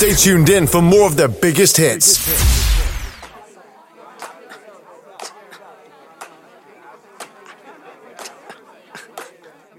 Stay tuned in for more of their biggest hits.